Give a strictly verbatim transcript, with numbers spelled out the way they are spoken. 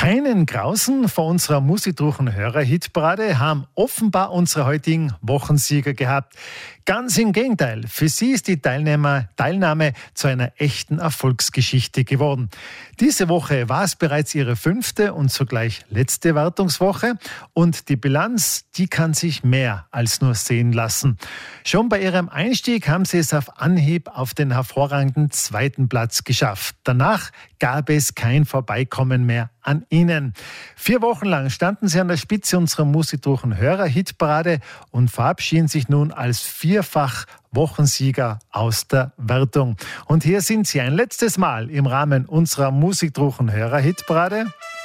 Keinen Grausen vor unserer Musikdruchen Hörer-Hitparade haben offenbar unsere heutigen Wochensieger gehabt. Ganz im Gegenteil, für sie ist die Teilnehmer, Teilnahme zu einer echten Erfolgsgeschichte geworden. Diese Woche war es bereits ihre fünfte und zugleich letzte Wertungswoche und die Bilanz, die kann sich mehr als nur sehen lassen. Schon bei ihrem Einstieg haben sie es auf Anhieb auf den hervorragenden zweiten Platz geschafft. Danach gab es kein Vorbeikommen mehr an ihnen. Vier Wochen lang standen sie an der Spitze unserer Musikdruchen Hörer-Hitparade und verabschieden sich nun als vierfach Wochensieger aus der Wertung. Und hier sind sie ein letztes Mal im Rahmen unserer Musikdruchen Hörer-Hitparade.